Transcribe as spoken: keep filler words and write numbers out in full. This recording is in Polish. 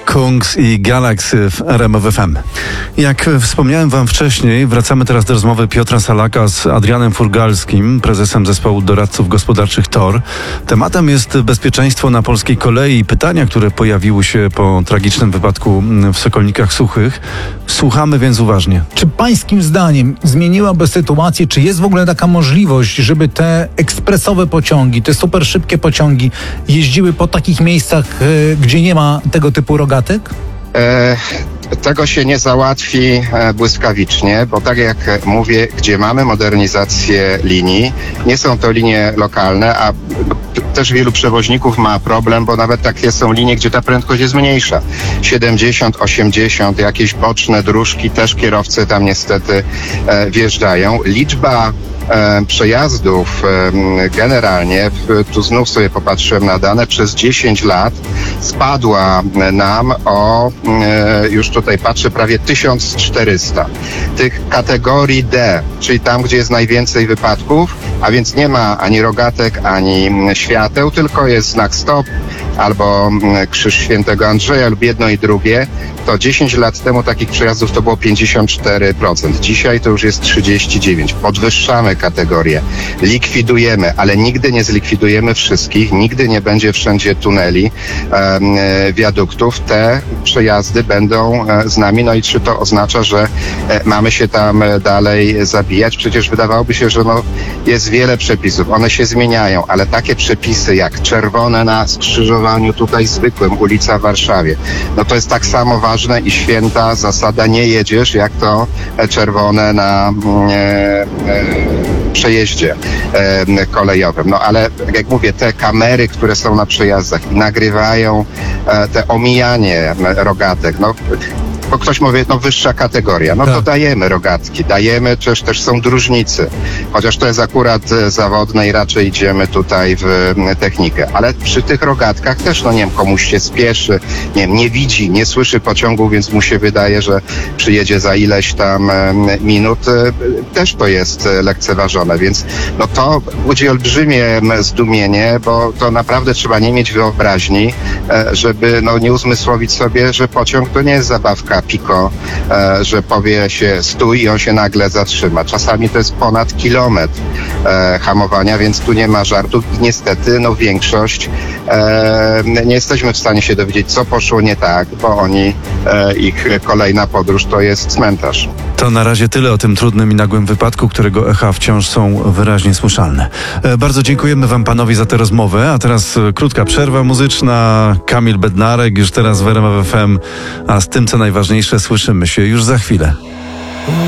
Kungs i Galaxy w R M F F M. Jak wspomniałem wam wcześniej, wracamy teraz do rozmowy Piotra Salaka z Adrianem Furgalskim, prezesem zespołu doradców gospodarczych T O R. Tematem jest bezpieczeństwo na polskiej kolei i pytania, które pojawiły się po tragicznym wypadku w Sokolnikach Suchych. Słuchamy więc uważnie. Czy pańskim zdaniem zmieniłaby sytuację, czy jest w ogóle taka możliwość, żeby te ekspresowe pociągi, te super szybkie pociągi jeździły po takich miejscach, gdzie nie ma tego typu rogatek? E, tego się nie załatwi e, błyskawicznie, bo tak jak mówię, gdzie mamy modernizację linii, nie są to linie lokalne, a też wielu przewoźników ma problem, bo nawet takie są linie, gdzie ta prędkość jest mniejsza. siedemdziesiąt, osiemdziesiąt, jakieś boczne dróżki, też kierowcy tam niestety e, wjeżdżają. Liczba E, przejazdów e, generalnie, tu znów sobie popatrzyłem na dane, przez dziesięć lat spadła nam o, e, już tutaj patrzę, prawie tysiąc czterysta. Tych kategorii D, czyli tam, gdzie jest najwięcej wypadków, a więc nie ma ani rogatek, ani świateł, tylko jest znak stop albo krzyż świętego Andrzeja lub jedno i drugie, to dziesięć lat temu takich przejazdów to było pięćdziesiąt cztery procent. Dzisiaj to już jest trzydzieści dziewięć procent. Podwyższamy kategorię, likwidujemy, ale nigdy nie zlikwidujemy wszystkich, nigdy nie będzie wszędzie tuneli, e, wiaduktów. Te przejazdy będą e, z nami, no i czy to oznacza, że e, mamy się tam dalej zabijać? Przecież wydawałoby się, że no, jest wiele przepisów, one się zmieniają, ale takie przepisy jak czerwone na skrzyżowaniu tutaj zwykłym, ulica w Warszawie, no to jest tak samo ważne i święta zasada, nie jedziesz, jak to czerwone na e, e, przejeździe e, kolejowym. No ale jak mówię, te kamery, które są na przejazdach i nagrywają e, te omijanie rogatek, no bo ktoś mówi, no wyższa kategoria, no tak. To dajemy rogatki, dajemy, też, też są dróżnicy, chociaż to jest akurat zawodne i raczej idziemy tutaj w technikę, ale przy tych rogatkach też, no nie wiem, komuś się spieszy, nie wiem, nie widzi, nie słyszy pociągu, więc mu się wydaje, że przyjedzie za ileś tam minut, też to jest lekceważone, więc no to budzi olbrzymie zdumienie, bo to naprawdę trzeba nie mieć wyobraźni, żeby no nie uzmysłowić sobie, że pociąg to nie jest zabawka Pico, e, że powie się stój i on się nagle zatrzyma. Czasami to jest ponad kilometr e, hamowania, więc tu nie ma żartów i niestety no większość e, nie jesteśmy w stanie się dowiedzieć, co poszło nie tak, bo oni, e, ich kolejna podróż to jest cmentarz. To na razie tyle o tym trudnym i nagłym wypadku, którego echa wciąż są wyraźnie słyszalne. E, bardzo dziękujemy wam panowie za tę rozmowę, a teraz e, krótka przerwa muzyczna. Kamil Bednarek już teraz w R M F F M, a z tym co najważniejsze słyszymy się już za chwilę.